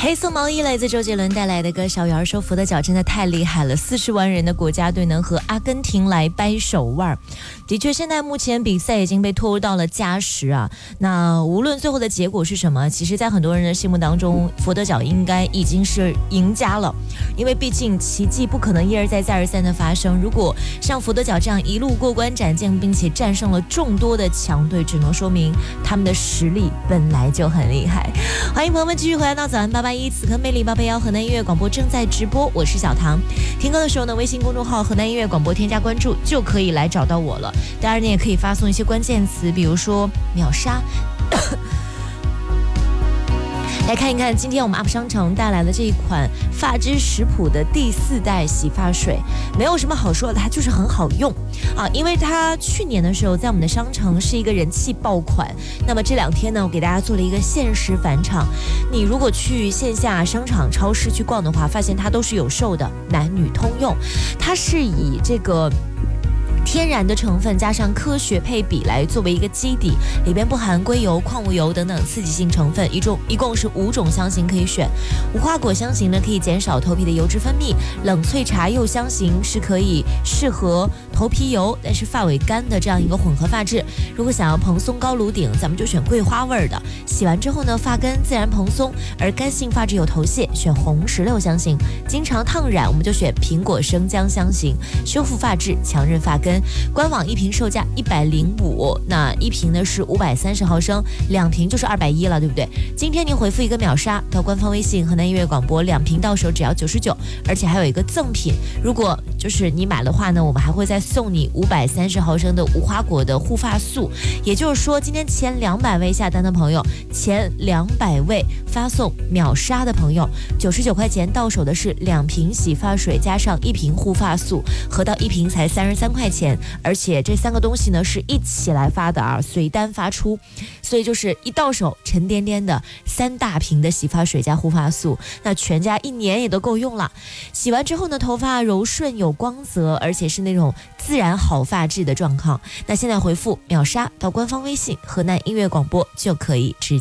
黑色毛衣来自周杰伦带来的歌，小鱼儿说佛得角真的太厉害了，40万人的国家队能和阿根廷来掰手腕。的确，现在目前比赛已经被拖入到了加时啊。那无论最后的结果是什么，其实在很多人的心目当中，佛得角应该已经是赢家了，因为毕竟奇迹不可能一而再再而三的发生。如果像佛得角这样一路过关斩将，并且战胜了众多的强队，只能说明他们的实力本来就很厉害。欢迎朋友们继续回来到早安881，此刻魅力881河南音乐广播正在直播，我是小唐。听歌的时候呢，微信公众号河南音乐广播添加关注就可以来找到我了。当然你也可以发送一些关键词，比如说秒杀来看一看今天我们 UP 商城带来的这一款发之食谱的第4代洗发水，没有什么好说的，它就是很好用啊！因为它去年的时候在我们的商城是一个人气爆款，那么这2天呢，我给大家做了一个限时返场。你如果去线下商场、超市去逛的话，发现它都是有售的，男女通用。它是以这个天然的成分加上科学配比来作为一个基底，里边不含硅油、矿物油等等刺激性成分，一共是5种香型可以选。无花果香型呢可以减少头皮的油脂分泌，冷萃茶柚香型是可以适合头皮油但是发尾干的这样一个混合发质。如果想要蓬松高颅顶，咱们就选桂花味的。洗完之后呢，发根自然蓬松，而干性发质有头屑，选红石榴香型。经常烫染，我们就选苹果生姜香型，修复发质，强韧发根。官网1瓶售价105，那1瓶呢是530毫升，2瓶就是210了，对不对？今天您回复一个秒杀到官方微信河南音乐广播，2瓶到手只要99，而且还有一个赠品，如果就是你买的话呢，我们还会再送你530毫升的无花果的护发素。也就是说，今天前200位下单的朋友，前200位发送秒杀的朋友，99块钱到手的是2瓶洗发水加上1瓶护发素，合到1瓶才33块钱。而且这3个东西呢是一起来发的啊，随单发出，所以就是一到手沉甸甸的3大瓶的洗发水加护发素，那全家1年也都够用了。洗完之后呢，头发柔顺有光泽，而且是那种自然好发质的状况。那现在回复秒杀到官方微信河南音乐广播就可以直